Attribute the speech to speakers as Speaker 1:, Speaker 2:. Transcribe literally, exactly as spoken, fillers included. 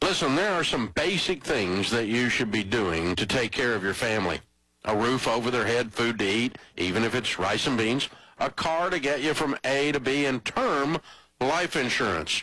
Speaker 1: Listen, there are some basic things that you should be doing to take care of your family. A roof over their head, food to eat, even if it's rice and beans, a car to get you from A to B, and term life insurance.